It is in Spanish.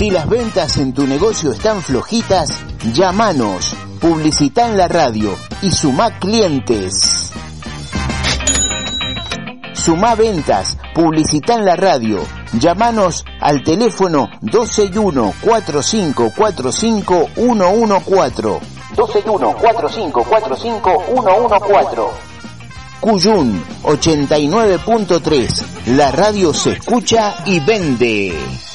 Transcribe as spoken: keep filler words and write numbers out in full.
Si las ventas en tu negocio están flojitas, llámanos, publicita en la radio y sumá clientes. Sumá ventas, publicita en la radio. Llámanos al teléfono dos seis uno, cuatro cinco cuatro cinco, uno uno cuatro. dos seis uno, cuatro cinco cuatro cinco, uno uno cuatro. Cuyún ochenta y nueve punto tres. La radio se escucha y vende.